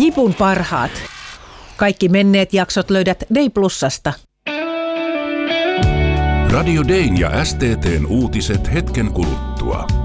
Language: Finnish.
Jipun parhaat. Kaikki menneet jaksot löydät Day Plusasta. Radio Dayn ja STT:n uutiset hetken kuluttua.